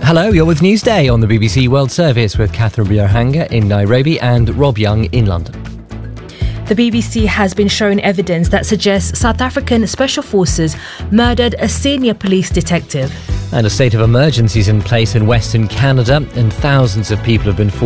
Hello, you're with Newsday on the BBC World Service with Catherine Bierhanger in Nairobi and Rob Young in London. The BBC has been shown evidence that suggests South African Special Forces murdered a senior police detective. And a state of emergency is in place in Western Canada, and thousands of people have been forced